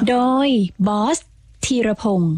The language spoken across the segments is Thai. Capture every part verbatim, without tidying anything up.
โดยบอสธีรพงศ์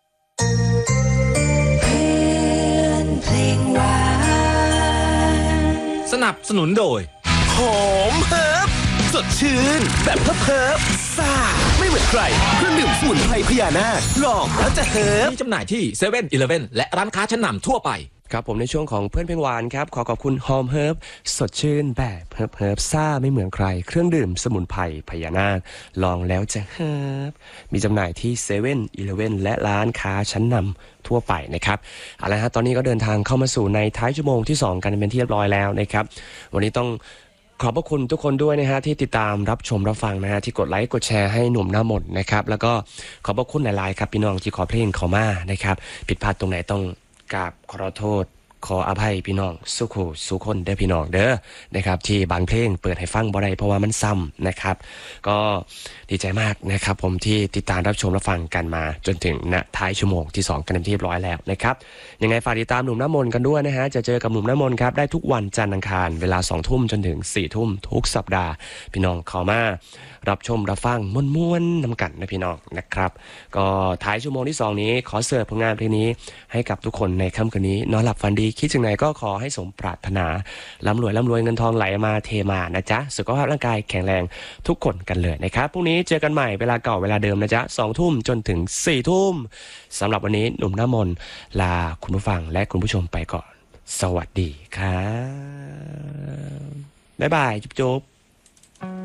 สนับสนุนโดยหอมเฮิร์บสดชื่นแบบเฮิร์บเฮิร์บซ่าไม่เหมือนใครเครื่องดื่มสมุนไพรพญานาคลองแล้วจะเฮิร์บมีจำหน่ายที่เซเว่นอีเลฟเว่นและร้านค้าชั้นนำทั่วไปครับผมในช่วงของเพื่อนเพลงหวานครับขอขอบคุณหอมเฮิร์บสดชื่นแบบเฮิร์บเฮิร์บซ่าไม่เหมือนใครเครื่องดื่มสมุนไพรพญานาคลองแล้วจะเฮิร์บมีจำหน่ายที่เซเว่นอีเลฟเว่นและร้านค้าชั้นนำทั่วไปนะครับเอาละฮะตอนนี้ก็เดินทางเข้ามาสู่ในท้ายชั่วโมงที่สองกันเป็นที่เรียบร้อยแล้วนะครับวันนี้ต้องขอบพระคุณทุกคนด้วยนะฮะที่ติดตามรับชมรับฟังนะฮะที่กดไลค์กดแชร์ให้หนุ่มหน้ามนต์นะครับแล้วก็ขอบพระคุณหลายๆครับพี่น้องที่ขอเพลงเขามานะครับผิดพลาดตรงไหนต้องกราบขอโทษขออภัยพี่น้องสุขุสุคนเด้อพี่น้องเด้อนะครับที่บางเพลงเปิดให้ฟังบ่ได้เพราะว่ามันซ้ำนะครับก็ดีใจมากนะครับผมที่ติดตามรับชมรับฟังกันมาจนถึงณท้ายชั่วโมงที่สองกันเป็นที่เรียบร้อยแล้วนะครับยังไงฝากติดตามหนุ่มน้ำมนต์กันด้วยนะฮะจะเจอกับหนุ่มน้ำมนต์ครับได้ทุกวันจันทร์อังคารเวลาสองทุ่มจนถึงสี่ทุ่มทุกสัปดาห์พี่น้องเข้ามารับชมรับฟังม้วนๆนำกันนะพี่น้องนะครับก็ท้ายชั่วโมงที่สองนี้ขอเสิร์ฟผลงานเพลงนี้ให้กับทุกคนในค่ำคืนนี้นอนหลับฝันดีคิดถึงไหนก็ขอให้สมปรารถนาร่ำรวยร่ำรวยเงินทองไหลมาเทมานะจ๊ะสุขภาพร่างกายแข็งแรงทุกคนกันเลยนะครับพรุ่งนี้เจอกันใหม่เวลาเก่าเวลาเดิมนะจ๊ะสองทุ่มจนถึงสี่ทุ่มสำหรับวันนี้หนุ่มหน้ามนต์ลาคุณผู้ฟังและคุณผู้ชมไปก่อนสวัสดีครับบ๊ายบายจุ๊บ